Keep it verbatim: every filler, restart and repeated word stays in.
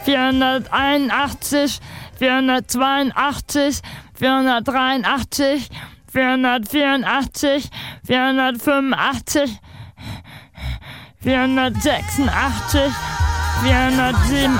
vierhunderteinundachtzig, vierhundertzweiundachtzig, vierhundertdreiundachtzig, vierhundertvierundachtzig, vierhundertfünfundachtzig, vierhundertsechsundachtzig, vierhundertsiebenundachtzig,